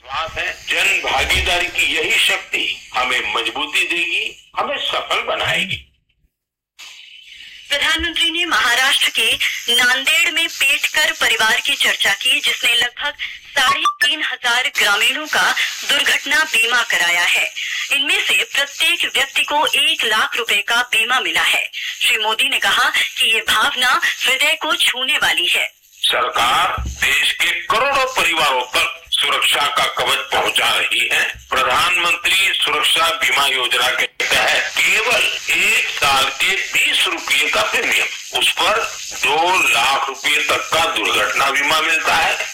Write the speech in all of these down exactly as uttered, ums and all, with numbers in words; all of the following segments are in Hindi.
विश्वास है जन भागीदारी की यही शक्ति हमें मजबूती देगी, हमें सफल बनाएगी। प्रधानमंत्री ने महाराष्ट्र के नांदेड़ में पेटकर परिवार की चर्चा की, जिसने लगभग साढ़े तीन हजार ग्रामीणों का दुर्घटना बीमा कराया है। इनमें से प्रत्येक व्यक्ति को एक लाख रुपए का बीमा मिला है। श्री मोदी ने कहा कि ये भावना हृदय को छूने वाली है। सरकार देश के करोड़ों परिवारों तक सुरक्षा का कवच पहुंचा रही है। प्रधानमंत्री सुरक्षा बीमा योजना के तहत केवल एक साल के बीस रुपये का प्रीमियम, उस पर दो लाख रुपए तक का दुर्घटना बीमा मिलता है।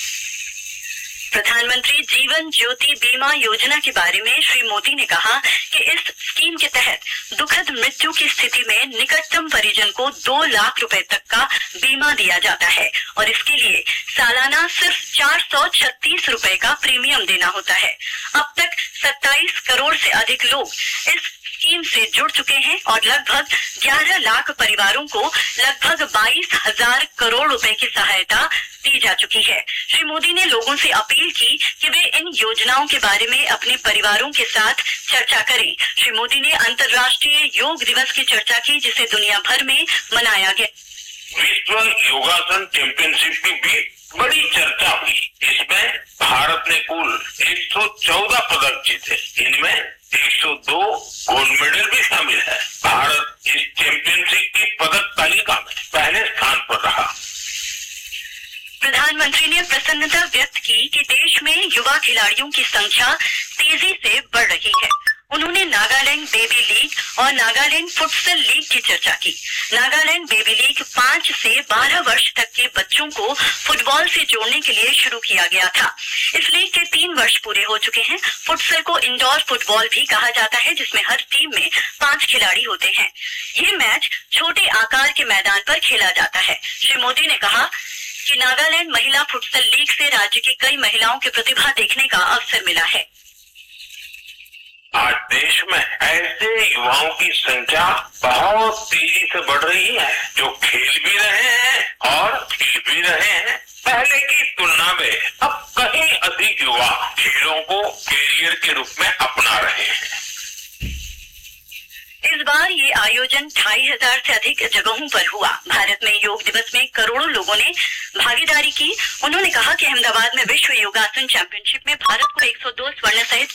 प्रधानमंत्री जीवन ज्योति बीमा योजना के बारे में श्री मोदी ने कहा कि इस स्कीम के तहत दुखद मृत्यु की स्थिति में निकटतम परिजन को दो लाख रुपए तक का बीमा दिया जाता है और इसके लिए सालाना सिर्फ चार सौ छत्तीस रुपए का प्रीमियम देना होता है। अब तक सत्ताईस करोड़ से अधिक लोग इस स्कीम से जुड़ चुके हैं और लगभग ग्यारह लाख परिवारों को लगभग बाईस हजार करोड़ रुपए की सहायता दी जा चुकी है। श्री मोदी ने लोगों से अपील की कि वे इन योजनाओं के बारे में अपने परिवारों के साथ चर्चा करें। श्री मोदी ने अंतर्राष्ट्रीय योग दिवस की चर्चा की, जिसे दुनिया भर में मनाया गया। विश्व योगासन चैंपियनशिप की भी बड़ी चर्चा हुई। इसमें भारत ने कुल एक सौ चौदह पदक जीते, इनमें एक सौ दो गोल्ड मेडल भी शामिल है। भारत इस चैंपियनशिप की पदक तालिका में पहले स्थान पर रहा। प्रधानमंत्री ने प्रसन्नता व्यक्त की कि देश में युवा खिलाड़ियों की संख्या तेजी से बढ़ रही है। उन्होंने नागालैंड बेबी लीग और नागालैंड फुटसल लीग की चर्चा की। नागालैंड बेबी लीग पाँच से बारह वर्ष तक के बच्चों को फुटबॉल से जोड़ने के लिए शुरू किया गया था। इस लीग के तीन वर्ष पूरे हो चुके हैं। फुटसल को इंडोर फुटबॉल भी कहा जाता है, जिसमें हर टीम में पांच खिलाड़ी होते हैं। ये मैच छोटे आकार के मैदान पर खेला जाता है। श्री मोदी ने कहा कि नागालैंड महिला फुटसल लीग से राज्य की कई महिलाओं की प्रतिभा देखने का अवसर मिला है। आज देश में ऐसे युवाओं की संख्या बहुत तेजी से बढ़ रही है, जो खेल भी रहे हैं और खेल भी रहे हैं। पहले की तुलना में अब कहीं अधिक युवा खेलों को कैरियर के रूप में अपना रहे हैं। इस बार ये आयोजन ढाई हजार से अधिक जगहों पर हुआ। भारत में योग दिवस में करोड़ों लोगों ने भागीदारी की। उन्होंने कहा कि अहमदाबाद में विश्व योगासन चैंपियनशिप में भारत को एक सौ दो स्वर्ण सहित